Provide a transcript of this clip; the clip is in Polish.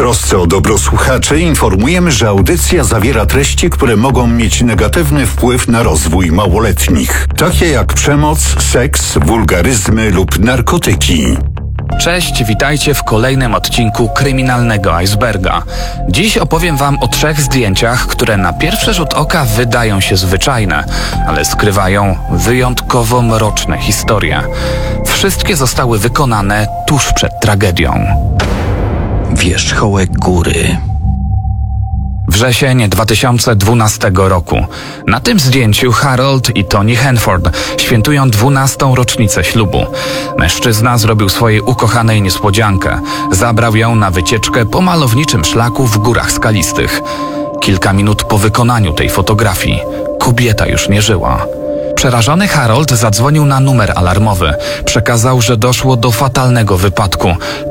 trosce o dobro słuchaczy informujemy, że audycja zawiera treści, które mogą mieć negatywny wpływ na rozwój małoletnich, takie jak przemoc, seks, wulgaryzmy lub narkotyki. Cześć, witajcie w kolejnym odcinku Kryminalnego Iceberga. Dziś opowiem wam o 3 zdjęciach, które na pierwszy rzut oka wydają się zwyczajne, ale skrywają wyjątkowo mroczne historie. Wszystkie zostały wykonane tuż przed tragedią. Wierzchołek góry. Wrzesień 2012 roku. Na tym zdjęciu Harold i Toni Hanford świętują 12. rocznicę ślubu. Mężczyzna zrobił swojej ukochanej niespodziankę. Zabrał ją na wycieczkę po malowniczym szlaku w górach skalistych. Kilka minut po wykonaniu tej fotografii kobieta już nie żyła. Przerażony Harold zadzwonił na numer alarmowy. Przekazał, że doszło do fatalnego wypadku.